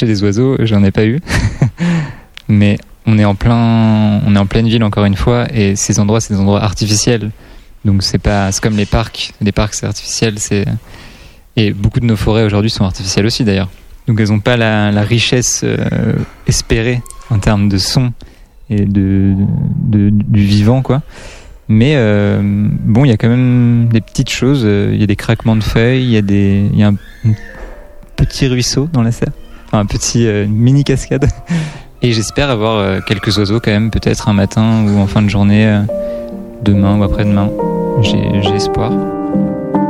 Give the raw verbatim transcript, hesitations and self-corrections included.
chercher des oiseaux, j'en ai pas eu. Mais on est en plein, on est en pleine ville encore une fois, et ces endroits, c'est des endroits artificiels. Donc c'est pas, c'est comme les parcs. Les parcs, c'est artificiel, c'est et beaucoup de nos forêts aujourd'hui sont artificielles aussi d'ailleurs. Donc elles n'ont pas la, la richesse euh, espérée en termes de son et de, de du vivant quoi. Mais euh, bon, il y a quand même des petites choses. Il y a des craquements de feuilles, il y a des, il y a un, un petit ruisseau dans la serre, enfin un petit euh, mini cascade. Et j'espère avoir euh, quelques oiseaux quand même, peut-être un matin ou en fin de journée, euh, demain ou après-demain. J'ai, j'ai espoir.